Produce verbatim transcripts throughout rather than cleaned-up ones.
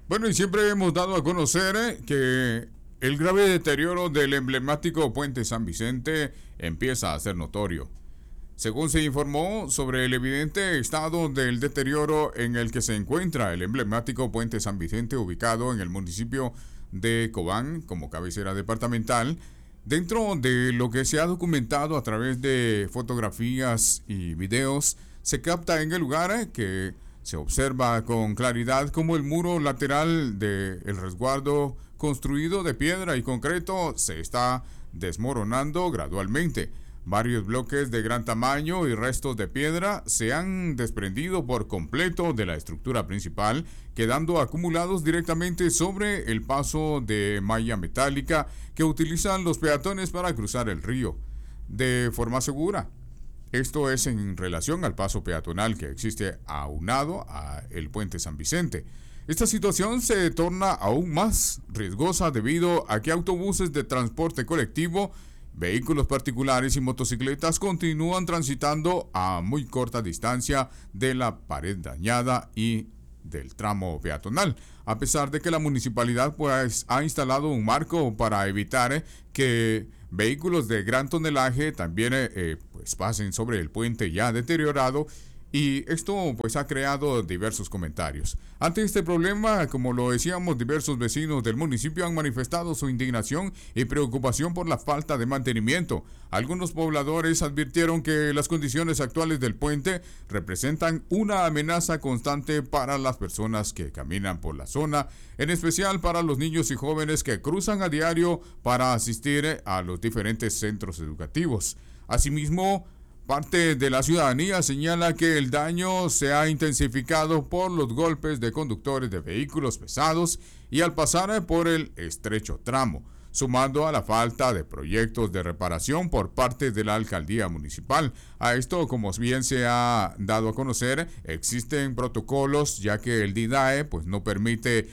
Bueno, y siempre hemos dado a conocer eh, que el grave deterioro del emblemático puente San Vicente empieza a ser notorio. Según se informó sobre el evidente estado del deterioro en el que se encuentra el emblemático puente San Vicente ubicado en el municipio de Cobán como cabecera departamental, dentro de lo que se ha documentado a través de fotografías y videos, se capta en el lugar que se observa con claridad cómo el muro lateral del resguardo construido de piedra y concreto se está desmoronando gradualmente. Varios bloques de gran tamaño y restos de piedra se han desprendido por completo de la estructura principal, quedando acumulados directamente sobre el paso de malla metálica que utilizan los peatones para cruzar el río de forma segura. Esto es en relación al paso peatonal que existe aunado al puente San Vicente. Esta situación se torna aún más riesgosa debido a que autobuses de transporte colectivo, vehículos particulares y motocicletas continúan transitando a muy corta distancia de la pared dañada y del tramo peatonal, a pesar de que la municipalidad pues, ha instalado un marco para evitar eh, que vehículos de gran tonelaje también eh, pues, pasen sobre el puente ya deteriorado. Y esto pues ha creado diversos comentarios. Ante este problema, como lo decíamos, diversos vecinos del municipio han manifestado su indignación y preocupación por la falta de mantenimiento. Algunos pobladores advirtieron que las condiciones actuales del puente representan una amenaza constante para las personas que caminan por la zona, en especial para los niños y jóvenes que cruzan a diario para asistir a los diferentes centros educativos. Asimismo, parte de la ciudadanía señala que el daño se ha intensificado por los golpes de conductores de vehículos pesados y al pasar por el estrecho tramo, sumando a la falta de proyectos de reparación por parte de la alcaldía municipal. A esto, como bien se ha dado a conocer, existen protocolos ya que el DIDAE pues, no permite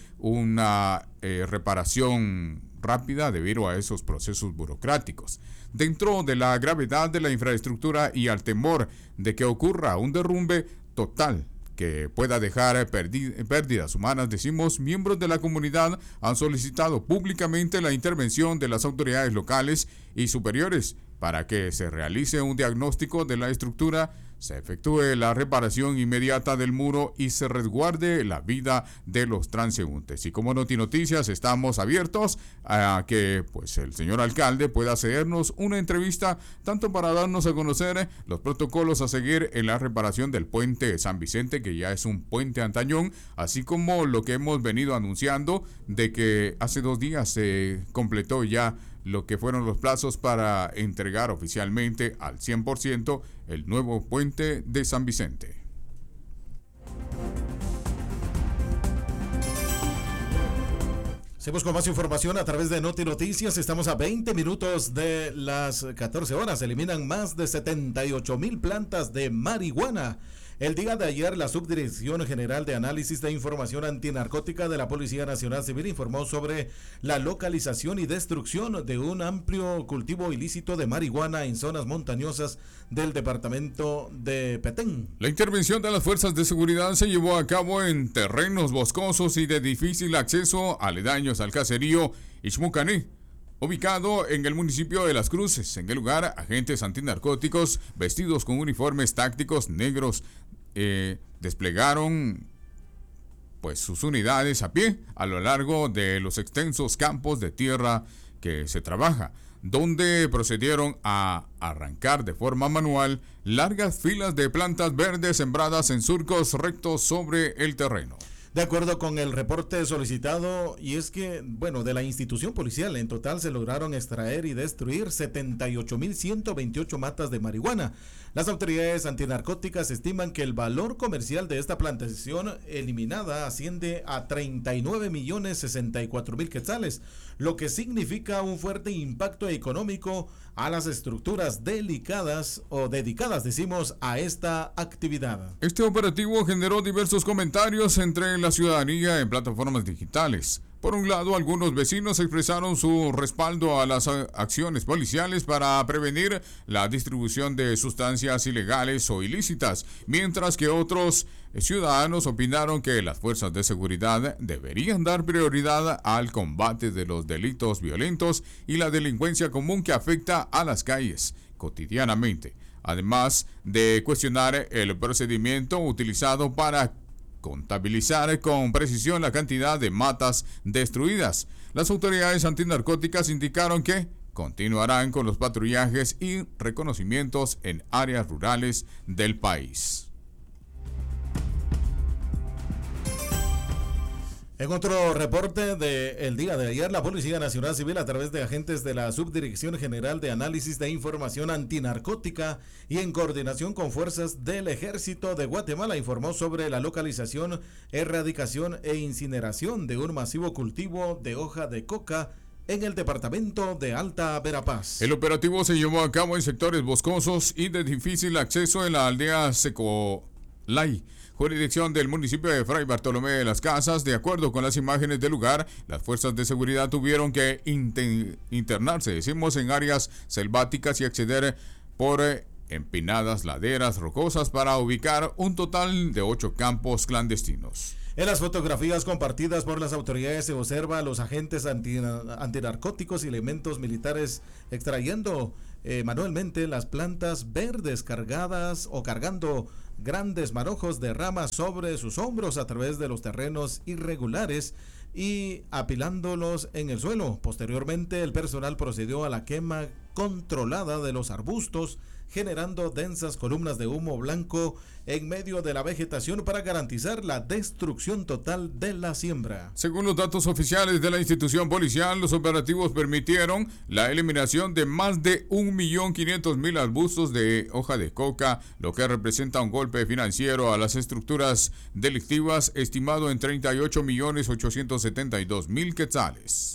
una eh, reparación rápida debido a esos procesos burocráticos. Dentro de la gravedad de la infraestructura y al temor de que ocurra un derrumbe total que pueda dejar pérdidas humanas, decimos, miembros de la comunidad han solicitado públicamente la intervención de las autoridades locales y superiores para que se realice un diagnóstico de la estructura, se efectúe la reparación inmediata del muro y se resguarde la vida de los transeúntes. Y como Noti Noticias estamos abiertos a que pues el señor alcalde pueda cedernos una entrevista tanto para darnos a conocer los protocolos a seguir en la reparación del puente San Vicente, que ya es un puente antañón, así como lo que hemos venido anunciando de que hace dos días se completó ya lo que fueron los plazos para entregar oficialmente al cien por ciento el nuevo puente de San Vicente. Seguimos con más información a través de Noti Noticias. Estamos a veinte minutos de las catorce horas. Se eliminan más de setenta y ocho mil plantas de marihuana. El día de ayer, la Subdirección General de Análisis de Información Antinarcótica de la Policía Nacional Civil informó sobre la localización y destrucción de un amplio cultivo ilícito de marihuana en zonas montañosas del departamento de Petén. La intervención de las fuerzas de seguridad se llevó a cabo en terrenos boscosos y de difícil acceso aledaños al caserío Ixmucaní, ubicado en el municipio de Las Cruces. En el lugar, agentes antinarcóticos vestidos con uniformes tácticos negros eh, desplegaron pues sus unidades a pie a lo largo de los extensos campos de tierra que se trabaja, donde procedieron a arrancar de forma manual largas filas de plantas verdes sembradas en surcos rectos sobre el terreno. De acuerdo con el reporte solicitado, y es que, bueno, de la institución policial, en total se lograron extraer y destruir setenta y ocho mil ciento veintiocho matas de marihuana. Las autoridades antinarcóticas estiman que el valor comercial de esta plantación eliminada asciende a treinta y nueve millones sesenta y cuatro mil quetzales, lo que significa un fuerte impacto económico a las estructuras delicadas o dedicadas, decimos, a esta actividad. Este operativo generó diversos comentarios entre la ciudadanía en plataformas digitales. Por un lado, algunos vecinos expresaron su respaldo a las acciones policiales para prevenir la distribución de sustancias ilegales o ilícitas, mientras que otros ciudadanos opinaron que las fuerzas de seguridad deberían dar prioridad al combate de los delitos violentos y la delincuencia común que afecta a las calles cotidianamente, además de cuestionar el procedimiento utilizado para contabilizar con precisión la cantidad de matas destruidas. Las autoridades antinarcóticas indicaron que continuarán con los patrullajes y reconocimientos en áreas rurales del país. En otro reporte del día de ayer, la Policía Nacional Civil, a través de agentes de la Subdirección General de Análisis de Información Antinarcótica y en coordinación con fuerzas del Ejército de Guatemala, informó sobre la localización, erradicación e incineración de un masivo cultivo de hoja de coca en el departamento de Alta Verapaz. El operativo se llevó a cabo en sectores boscosos y de difícil acceso en la aldea Secolay, jurisdicción del municipio de Fray Bartolomé de las Casas. De acuerdo con las imágenes del lugar, las fuerzas de seguridad tuvieron que inter- internarse, decimos, en áreas selváticas y acceder por eh, empinadas laderas rocosas para ubicar un total de ocho campos clandestinos. En las fotografías compartidas por las autoridades se observa a los agentes anti, antinarcóticos y elementos militares extrayendo eh, manualmente las plantas verdes cargadas o cargando grandes manojos de ramas sobre sus hombros a través de los terrenos irregulares y apilándolos en el suelo. Posteriormente, el personal procedió a la quema controlada de los arbustos, generando densas columnas de humo blanco en medio de la vegetación para garantizar la destrucción total de la siembra. Según los datos oficiales de la institución policial, los operativos permitieron la eliminación de más de un millón quinientos mil arbustos de hoja de coca, lo que representa un golpe financiero a las estructuras delictivas estimado en treinta y ocho millones ochocientos setenta y dos mil quetzales.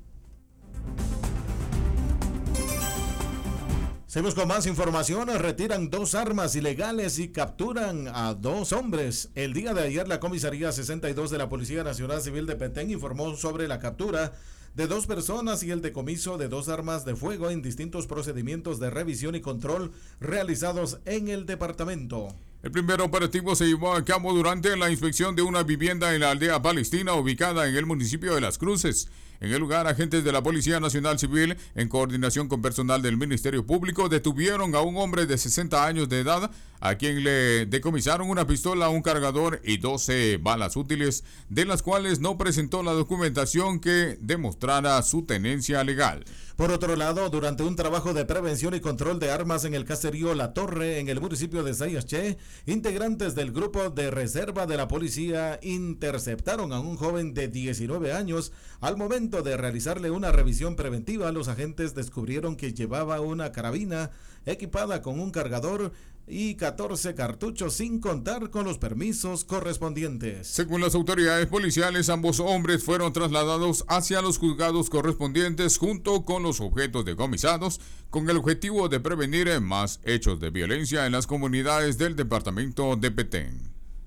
Seguimos con más información. Retiran dos armas ilegales y capturan a dos hombres. El día de ayer, la Comisaría sesenta y dos de la Policía Nacional Civil de Petén informó sobre la captura de dos personas y el decomiso de dos armas de fuego en distintos procedimientos de revisión y control realizados en el departamento. El primer operativo se llevó a cabo durante la inspección de una vivienda en la aldea palestina ubicada en el municipio de Las Cruces. En el lugar, agentes de la Policía Nacional Civil, en coordinación con personal del Ministerio Público, detuvieron a un hombre de sesenta años de edad, a quien le decomisaron una pistola, un cargador y doce balas útiles, de las cuales no presentó la documentación que demostrara su tenencia legal. Por otro lado, durante un trabajo de prevención y control de armas en el caserío La Torre, en el municipio de Sayaché, integrantes del grupo de reserva de la policía interceptaron a un joven de diecinueve años. Al momento de realizarle una revisión preventiva, los agentes descubrieron que llevaba una carabina equipada con un cargador y catorce cartuchos, sin contar con los permisos correspondientes. Según las autoridades policiales, ambos hombres fueron trasladados hacia los juzgados correspondientes junto con los objetos decomisados, con el objetivo de prevenir más hechos de violencia en las comunidades del departamento de Petén.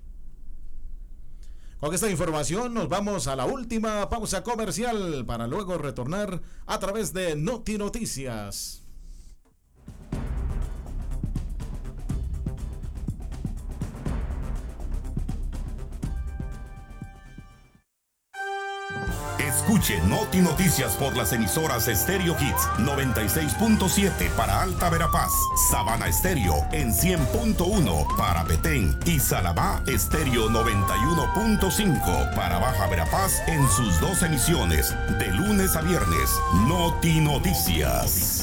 Con esta información nos vamos a la última pausa comercial para luego retornar a través de Noti Noticias. Escuche Noti Noticias por las emisoras Stereo Hits noventa y seis punto siete para Alta Verapaz, Sabana Estéreo en cien punto uno para Petén y Salabá Estéreo noventa y uno punto cinco para Baja Verapaz en sus dos emisiones de lunes a viernes. Noti Noticias.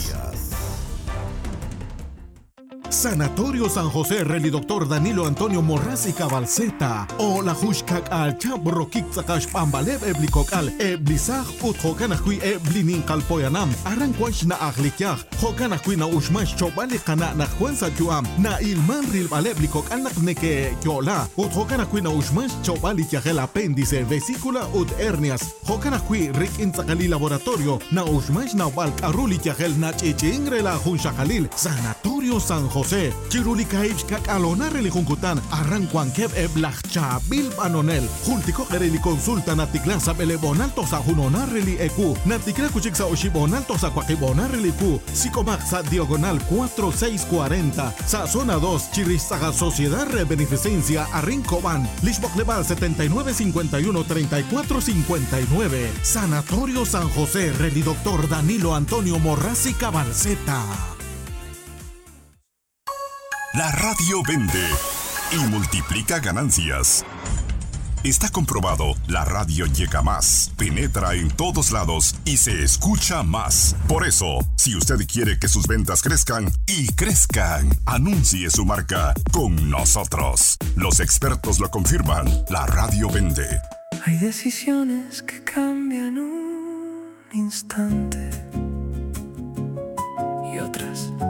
Sanatorio San José Reli Doctor Danilo Antonio Morrasi Cabalceta o la Hushkak al Chabro Kixakash Pambalev Eblikok al Eblisaj ut Hokanakui Eblinin Kalpoyanam Arranquash na Aglikyaj Hokanakui na Ushmash Chobali Kana na Juanza Juam na Ilman Ril Baleblikok al Nakneke Yola ut Hokanakui na Ushmash Chobali Yagel Apéndice Vesícula ut Hernias Hokanakui Rik Inzakali Laboratorio na Ushmash na Balk Aruli Yagel na Chichingre la Hunshakalil Sanatorio San José José, Chirulika Ipskak Alonareli Juncutan, Arrancuan Kev Eblachcha, Bilbanonel, Juntico Ereli Consulta, Naticlasa Belebonalto sa Junonareli Ecu, Naticla Cuchiksa Oshibonalto sa Quaquibonareli Cu, Sicomaxa Diagonal cuatro seis cuarenta, sa Zona dos, Chirizaga Sociedad de Beneficencia, Arrincoban, Lishbok Leval setenta y nueve cincuenta y uno treinta y cuatro cincuenta y nueve, Sanatorio San José, Reli Doctor Danilo Antonio Morrasi Cabalceta. La radio vende y multiplica ganancias. Está comprobado, la radio llega más, penetra en todos lados y se escucha más. Por eso, si usted quiere que sus ventas crezcan y crezcan, anuncie su marca con nosotros. Los expertos lo confirman, la radio vende. Hay decisiones que cambian un instante y otras